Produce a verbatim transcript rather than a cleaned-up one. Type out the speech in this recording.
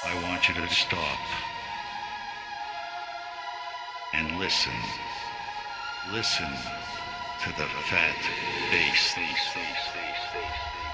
I want you to stop and listen. Listen to the fat bass.